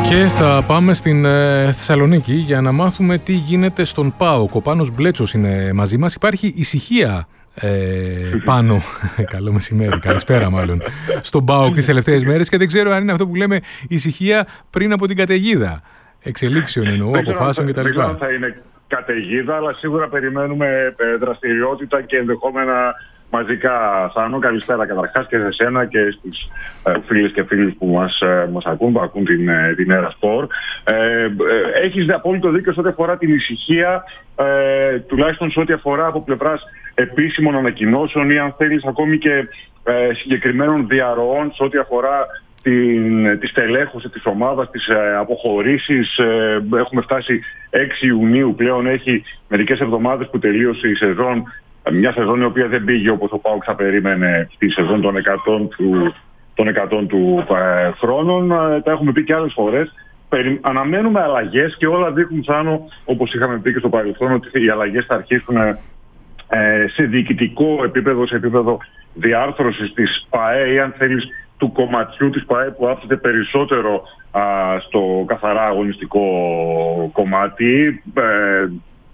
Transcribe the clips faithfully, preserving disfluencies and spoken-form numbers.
Και θα πάμε στην ε, Θεσσαλονίκη για να μάθουμε τι γίνεται στον ΠΑΟΚ. Ο Πάνος Μπλέτσος είναι μαζί μας. Υπάρχει ησυχία ε, πάνω. Καλό μεσημέρι, καλησπέρα μάλλον. Στον ΠΑΟΚ τις τελευταίες μέρες και δεν ξέρω αν είναι αυτό που λέμε ησυχία πριν από την καταιγίδα. Εξελίξεων εννοώ, αποφάσεων κτλ. Δεν ξέρω αν θα είναι καταιγίδα, αλλά σίγουρα περιμένουμε δραστηριότητα και ενδεχόμενα μαζικά. Θάνο, καλησπέρα καταρχάς και σε εσένα και στους ε, φίλες και φίλους που μας, ε, μας ακούν, που ακούν την, ε, την Έρα Σπορ. Ε, ε, έχεις απόλυτο δίκιο σε ό,τι αφορά την ησυχία, ε, τουλάχιστον σε ό,τι αφορά από πλευράς επίσημων ανακοινώσεων ή αν θέλεις ακόμη και ε, συγκεκριμένων διαρροών σε ό,τι αφορά την, τη στελέχωση της ομάδας, τις ε, αποχωρήσεις. Ε, έχουμε φτάσει έξι Ιουνίου, πλέον έχει μερικές εβδομάδες που τελείωσε η σεζόν. Μια σεζόν η οποία δεν πήγε όπως ο ΠΑΟΚ θα περίμενε στη σεζόν των εκατό του, των εκατό του ε, χρόνων. Ε, τα έχουμε πει και άλλες φορές. Περι, αναμένουμε αλλαγές και όλα δείχνουν Θάνο, όπως είχαμε πει και στο παρελθόν, ότι οι αλλαγές θα αρχίσουν ε, σε διοικητικό επίπεδο, σε επίπεδο διάρθρωσης της ΠΑΕ ή αν θέλεις του κομματιού της ΠΑΕ που άφησε περισσότερο α, στο καθαρά αγωνιστικό κομμάτι. Ε,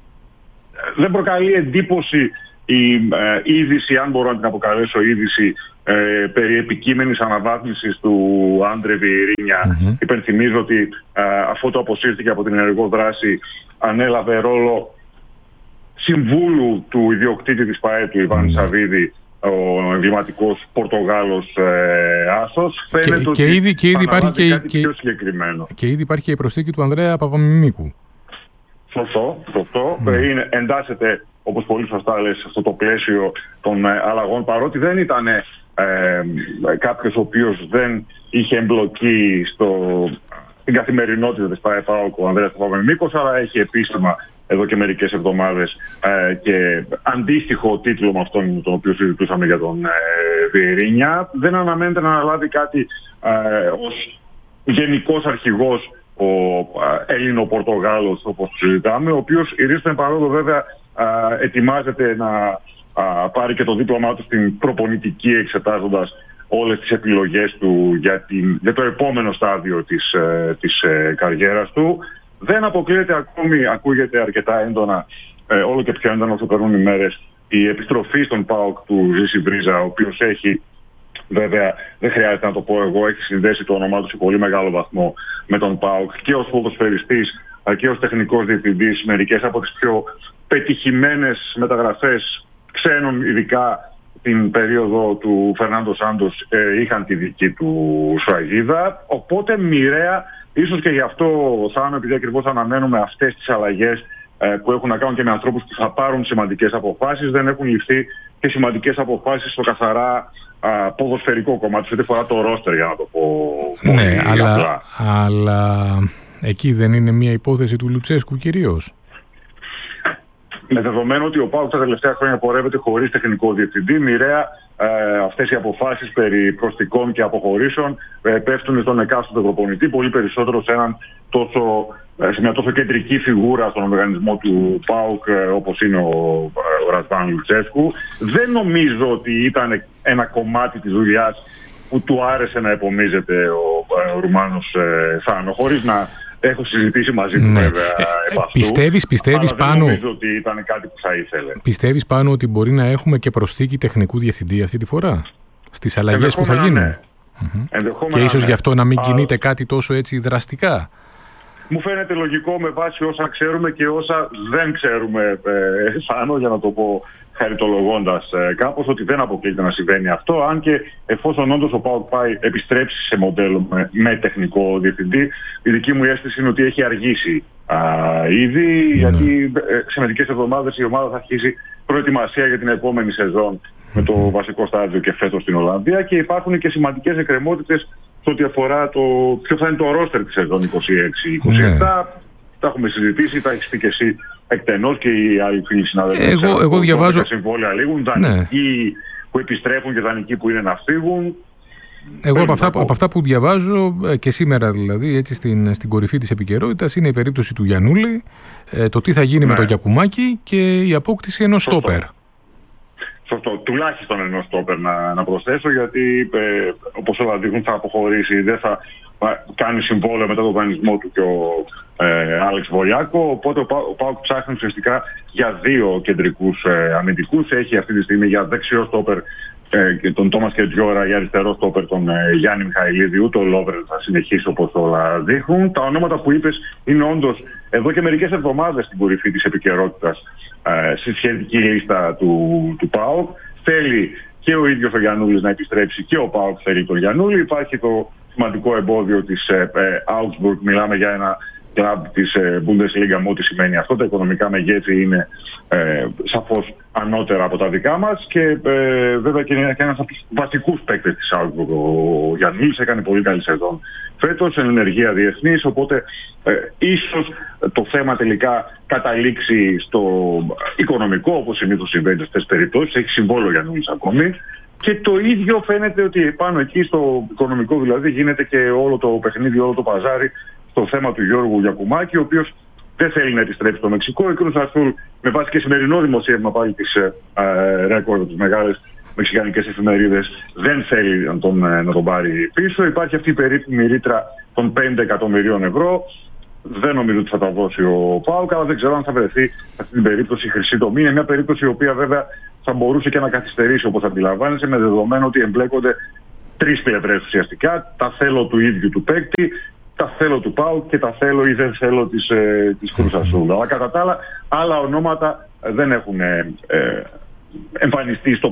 δεν προκαλεί εντύπωση η ε, είδηση, αν μπορώ να την αποκαλέσω είδηση, ε, περί επικείμενης αναβάθμισης του Άντρε Βιερίνια. Mm-hmm. Υπενθυμίζω ότι ε, αφού το αποσύρθηκε από την ενεργό δράση ανέλαβε ρόλο συμβούλου του ιδιοκτήτη της ΠΑΕ, του Ιβάν mm-hmm. Σαββίδη, ο εμβληματικός Πορτογάλος ε, άσος. Και, και, ήδη, και ήδη υπάρχει και, κάτι και, πιο συγκεκριμένο. Και ήδη υπάρχει και η προσθήκη του Ανδρέα Παπαμιμίκου. Σωστό, σωστό. Mm. Είναι, εντάσσεται, όπως πολύ σωστά λες, αυτό το πλαίσιο των ε, αλλαγών, παρότι δεν ήταν ε, ε, κάποιος ο οποίος δεν είχε εμπλοκή στο, στην καθημερινότητα της ΠΑΕ-ΠΑΟΚ, ο Ανδρέας Παπαμιμίκος, αλλά έχει επίσημα εδώ και μερικές εβδομάδες ε, και αντίστοιχο τίτλο με αυτόν τον οποίο συζητούσαμε για τον ε, Βιερίνια. Δεν αναμένεται να αναλάβει κάτι ε, ως γενικός αρχηγός ο Έλληνο-Πορτογάλος, όπως το συζητάμε, ο οποίος ηρίστον παρόδο βέβαια α, ετοιμάζεται να α, πάρει και το δίπλωμά του στην προπονητική, εξετάζοντας όλες τις επιλογές του για, την, για το επόμενο στάδιο της, ε, της ε, καριέρας του. Δεν αποκλείεται ακόμη, ακούγεται αρκετά έντονα, ε, όλο και πιο έντονα όσο περνούν οι μέρες, η επιστροφή στον ΠΑΟΚ του Ζήση Βρίζα, ο οποίος έχει, βέβαια δεν χρειάζεται να το πω εγώ, έχει συνδέσει το όνομά του σε πολύ μεγάλο βαθμό με τον ΠΑΟΚ και ως ποδοσφαιριστής και ως τεχνικός διευθυντής. Μερικές από τις πιο πετυχημένες μεταγραφές ξένων, ειδικά την περίοδο του Φερνάντο Σάντος, ε, είχαν τη δική του σφραγίδα. Οπότε μοιραία, ίσως και γι' αυτό θα επειδή ακριβώς αναμένουμε αυτές τις αλλαγές ε, που έχουν να κάνουν και με ανθρώπους που θα πάρουν σημαντικές αποφάσεις, δεν έχουν ληφθεί και σημαντικές αποφάσεις στο καθαρά α, ποδοσφαιρικό κομμάτι, σε ό,τι φορά το ρόστερ, για να το πω. Ναι, αλλά, αλλά εκεί δεν είναι μια υπόθεση του Λουτσέσκου κυρίως. Με δεδομένο ότι ο ΠΑΟΚ τα τελευταία χρόνια πορεύεται χωρίς τεχνικό διευθυντή, μοιραία ε, αυτές οι αποφάσεις περί προσθηκών και αποχωρήσεων ε, πέφτουν στον εκάστοτε προπονητή, πολύ περισσότερο σε, έναν τόσο, ε, σε μια τόσο κεντρική φιγούρα στον οργανισμό του ΠΑΟΚ ε, όπως είναι ο, ο Ρασβάν Λουτσέσκου. Δεν νομίζω ότι ήταν ένα κομμάτι της δουλειάς που του άρεσε να επομίζεται ο, ο Ρουμάνος ε, Θάνο, χωρίς να έχω συζητήσει μαζί του, ναι, βέβαια, επ' αυτού. Πιστεύεις, πιστεύεις πάνω... δεν νομίζω ότι ήταν κάτι που θα ήθελε. Πιστεύεις πάνω ότι μπορεί να έχουμε και προσθήκη τεχνικού διευθυντή αυτή τη φορά, στις αλλαγές που θα γίνουν? Ναι. Mm-hmm. Και ίσως ναι. γι' αυτό να μην κινείται κάτι τόσο έτσι δραστικά. Μου φαίνεται λογικό με βάση όσα ξέρουμε και όσα δεν ξέρουμε, ε, Σάνο, για να το πω χαριτολογώντας ε, κάπως, ότι δεν αποκλείται να συμβαίνει αυτό, αν και εφόσον όντως ο ΠΑΟΚ πάει επιστρέψει σε μοντέλο με, με τεχνικό διευθυντή, η δική μου αίσθηση είναι ότι έχει αργήσει α, ήδη, mm. γιατί ε, σε μερικές εβδομάδες η ομάδα θα αρχίσει προετοιμασία για την επόμενη σεζόν mm. με το βασικό στάδιο και φέτος στην Ολλανδία, και υπάρχουν και σημαντικές εκκρεμότητες σε ό,τι αφορά το ποιο θα είναι το ρόστερ της σεζόν είκοσι έξι είκοσι επτά. Mm. Τα έχουμε συζητήσει, τα έχεις πει και εσύ εκτενώς και οι άλλοι φίλοι συναδελφοί. Εγώ, εγώ διαβάζω. Τα συμβόλαια λήγουν, δανεικοί ναι. που επιστρέφουν και δανεικοί που είναι να φύγουν. Εγώ από αυτά, από αυτά που διαβάζω και σήμερα, δηλαδή, έτσι στην, στην κορυφή της επικαιρότητας, είναι η περίπτωση του Γιαννούλη, το τι θα γίνει ναι. με το Γιακουμάκι και η απόκτηση ενός στόπερ. Σωστό. Τουλάχιστον ενός στόπερ να, να προσθέσω, γιατί ε, όπως όλα δείχνουν θα αποχωρήσει, δεν θα κάνει συμβόλαιο μετά τον δανεισμό του και ο ε, Άλεξ Βολιάκο. Οπότε ο, ο ΠΑΟΚ ψάχνει ουσιαστικά για δύο κεντρικούς ε, αμυντικούς. Έχει αυτή τη στιγμή για δεξιό στόπερ ε, τον Τόμας Κετζιόρα, για αριστερό στόπερ τον ε, Γιάννη Μιχαηλίδη. Ούτε ο Λόβερ θα συνεχίσει όπως όλα δείχνουν. Τα ονόματα που είπες είναι όντως εδώ και μερικές εβδομάδες στην κορυφή της επικαιρότητας ε, στη σχετική λίστα του, του ΠΑΟΚ. Θέλει και ο ίδιος ο Γιαννούλης να επιστρέψει και ο ΠΑΟΚ θέλει τον Γιαννούλη. Υπάρχει το σημαντικό εμπόδιο της ε, ε, Augsburg. Μιλάμε για ένα κλαμπ της ε, Bundesliga, με ό,τι σημαίνει αυτό. Τα οικονομικά μεγέθη είναι ε, σαφώς ανώτερα από τα δικά μας και ε, βέβαια και είναι και ένας από τους βασικούς παίκτες της Augsburg. Ο Γιαννούλης έκανε πολύ καλή σεζόν φέτος, εν ενεργεία διεθνής, οπότε ε, ίσως το θέμα τελικά καταλήξει στο οικονομικό, όπως συνήθως συμβαίνει σε αυτές τις περιπτώσεις. Έχει συμβόλαιο ο Γιαννούλης ακόμη. Και το ίδιο φαίνεται ότι πάνω εκεί στο οικονομικό δηλαδή γίνεται και όλο το παιχνίδι, όλο το παζάρι στο θέμα του Γιώργου Γιακουμάκη, ο οποίος δεν θέλει να επιστρέψει στο Μεξικό. Η Κρούς Αζούλ, με βάση και σημερινό δημοσίευμα πάλι της ε, ρεκόρ, τις μεγάλες μεξικανικές εφημερίδες, δεν θέλει να τον, να τον πάρει πίσω. Υπάρχει αυτή η περίφημη ρήτρα των πέντε εκατομμυρίων ευρώ. Δεν νομίζω ότι θα τα δώσει ο ΠΑΟΚ, αλλά δεν ξέρω αν θα βρεθεί σε αυτή την περίπτωση χρυσή τομή. Είναι μια περίπτωση η οποία βέβαια θα μπορούσε και να καθυστερήσει, όπως αντιλαμβάνεσαι, με δεδομένο ότι εμπλέκονται τρεις πλευρές ουσιαστικά. Τα θέλω του ίδιου του παίκτη, τα θέλω του ΠΑΟΚ και τα θέλω ή δεν θέλω της, ε, της Κρούς Αζούλ. Αλλά κατά τα άλλα, άλλα ονόματα δεν έχουν ε, εμφανιστεί στο